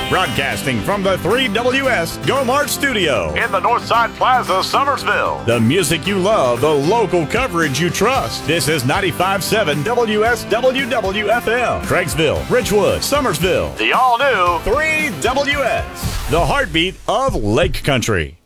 Broadcasting from the 3WS Go Mart Studio in the Northside Plaza, Summersville. The music you love, the local coverage you trust. This is 95.7 WSWWFM. Craigsville, Ridgewood, Summersville. The all-new 3WS. The heartbeat of Lake Country.